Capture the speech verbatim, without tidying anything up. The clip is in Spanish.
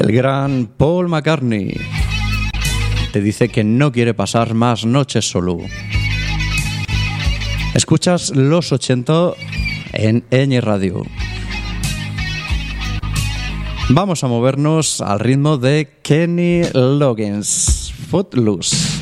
El gran Paul McCartney te dice que no quiere pasar más noches solo. Escuchas los ochenta en Ñ Radio. Vamos a movernos al ritmo de Kenny Loggins, Footloose.